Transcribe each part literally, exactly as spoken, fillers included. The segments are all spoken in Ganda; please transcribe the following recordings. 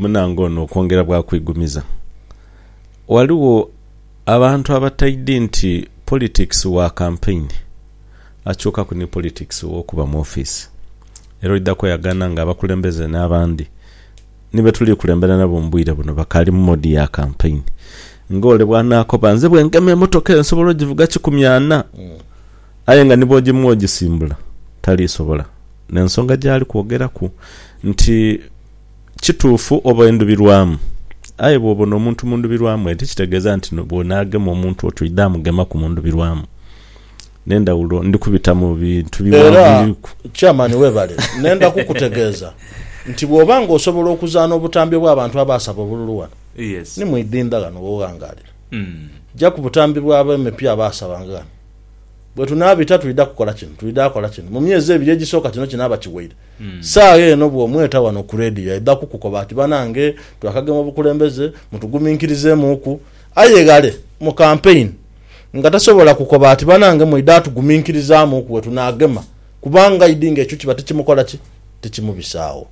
munango no kwongera bwa kwigumiza waliwo abantu abataidde nti politics wa campaign achoka kuni politics wo kuba mu office ero idako yagana nga abakulembeze n'abandi nibe tuli kulembera nabo mbwire buno bakali mu modi ya campaign ngole bwana ko banze bwengeme motoke nsobolo givuga kikumyana mm. ayenga nibo gimwoji simbula tali sobola nensonga gyali kwogera ku nti kituufu oba endubirwamu aye bobo no muntu mundu birwamu enti kitegeza nti no bonage mu muntu otwidamu gema ku mundu birwamu nenda ulo ndikubita mu bintu biwamu chairman webale nenda kukutegeza nti bwobanga osobola okuzaana obutambi bw'abantu abasaba obululuwa yes ni mwidinda gano wogangalira mm ja ku butambi bw'aba M P abasaba ngana bwe tunabita tuida kukola kino tuida kola kino mu myezi ebiri egisooka kino kinaba kiweira mm. saa eno bwo mweta wano ku radio ida kukukoba ati banange twakagema obukulembeze mutuguminkirize muku ayegale mu campaign nga tasobola kukoba ati banange mu ida tuguminkiriza muku wetu nagema kubanga idinga ekyo kiba tekimukola ki tekimubisaawo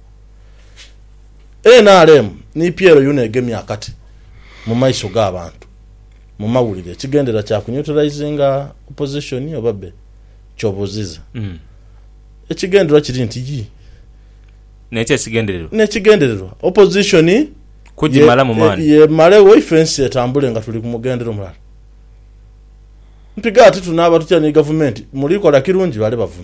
N R M ni Pierre yune gemi akati mu maiso g'abantu mu mawulire kigendera kya kunyutralizinga opposition obabe kyobuziza mm. ekigendera kiri nti yi neche kigenderero ne kigenderero opposition kujimala mu mani ye male we offense etambule nga tuli ku mugendero mulala mpiga ati tunaba tutya ni government mulikola kirungi bale bavumu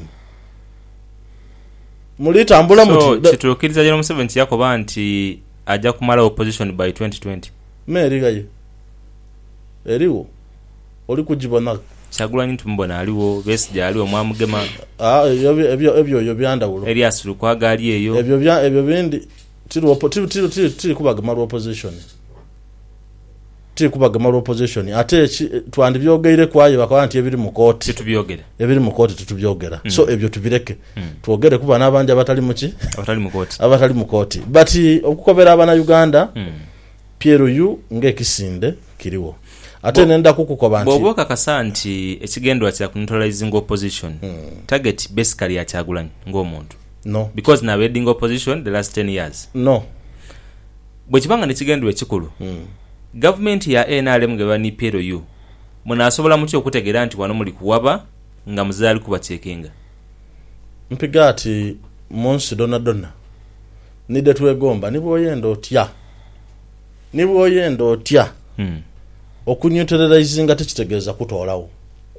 mulitambula so, muti kitukiriza jeno Museveni yako banti aja kumala opposition by twenty twenty meri gaye eriwo oli kujibona Kyagulanyi ntumbona aliwo Besigye aliwo mwamugema ah ebyo ebyo ebyo yo byanda ulo Elias Lukwagali eyo ebyo bya ebyo bindi tiri tiri tiri tiri, tiri kubaga opposition tiri kubaga opposition ate twandi byogeire kwayo bakwanti ebiri mu court tutubyogera ebiri mu court tutubyogera mm. so ebyo tubireke mm. tuogere kuba nabanje abatali muki abatali mu court abatali mu court but okukobera abana Uganda mm. Pierre yu ngekisinde kiriwo ate Bo, nenda kukukoba nti boboka kasanti ekigendwa kya neutralizing opposition mm. target basically ya Kyagulanyi ng'omuntu no because na wedding opposition the last ten years no bwe kibanga ne kigendwa ekikulu mm. government ya N R M ngabani Pierre yu munasobola mutyo okutegera nti wano muli kuwaba nga muzali kubatekenga mpiga ati monsi dona dona nide twegomba nibo yendo tya nibo yendo tya mm. okunyuteralizinga tekitegeza kutoolawo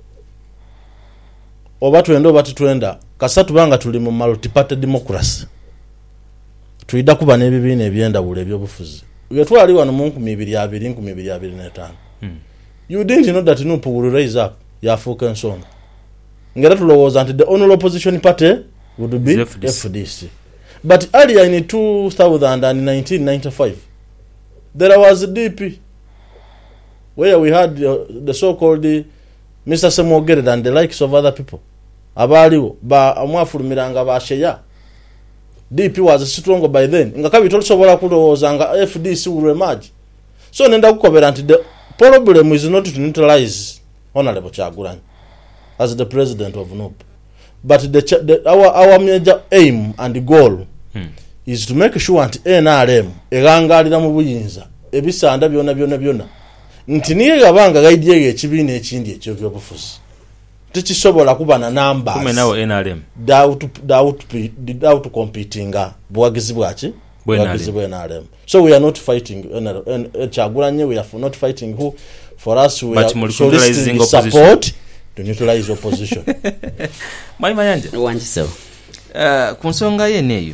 oba twendo bati twenda kasatu banga tuli mu multi party democracy tuida kuba n'ebibiina ebyenda bule ebyobufuzi uye twali wano mu nkumi ibiri abiri nkumi ibiri abiri n'etaano mm. you didn't know that Nupu will raise up yafuuka ensonga ngera tulowooza nti the only opposition party would be F D C. F D C but earlier in two thousand nineteen ninety-five there was D P where we had uh, the so-called uh, Mister Semogere and the likes of other people abaliwo ba amwafulumiranga basheya D P was strong by then nga kabi tolisobola kulowooza nga F D C will emerge so nenda kukobera nti the problem is not to neutralize Honorable Kyagulanyi as the president of N U P but the, the our our major aim and goal hmm. is to make sure that N R M egangalira mu buyinza ebisanda byona byona byona nti niye gabanga gaidye ekibiina ekindi ekyo byobufuzi tikisobola kuba na numbers kume nawo N R M doubt doubt doubt competing bwagizi bwachi bwagizi bwa N R M so we are not fighting Kyagulanyi we are not fighting who for us we but are soliciting support to neutralize opposition mai mayanje wanjiso uh, kunsonga ye neyo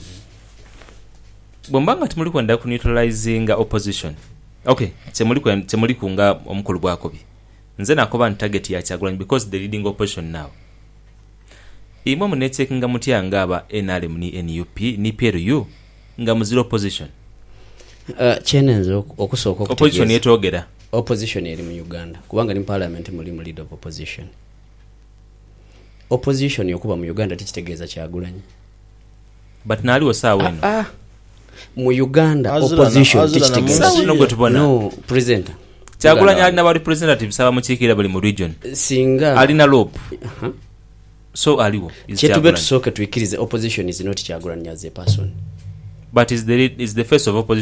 bombanga timuli kwenda ku neutralizing opposition okay temuli kwa temuli kunga omukulu bwako bi nze nakoba target ya Kyagulanyi because the leading opposition now imwe munetsekinga mutyanga aba N R M ni N U P ni Pierre yu nga mu zero position uh, chenenzo okusoko opposition yetogera opposition eri mu Uganda kubanga ni parliament muli mu leader of opposition opposition yokuba mu Uganda tikitegeza Kyagulanyi but nali osawe no ah, ah. mu Uganda azula opposition tikitegeza no go tubona no president Kyagulanyi ali na ba representatives aba muchikira bali mu region singa ali na lope uh-huh. so aliwo chetubetu soke tuikirize opposition is not Kyagulanyi as a person but is the is the face of opposition